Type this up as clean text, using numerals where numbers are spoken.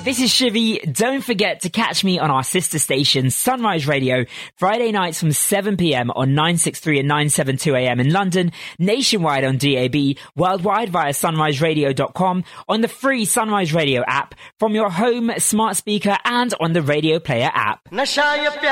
this is Shivy. Don't forget to catch me on our sister station, Sunrise Radio, Friday nights from 7pm on 963 and 972am in London, nationwide on DAB, worldwide via sunriseradio.com, on the free Sunrise Radio app, from your home smart speaker and on the Radio Player app.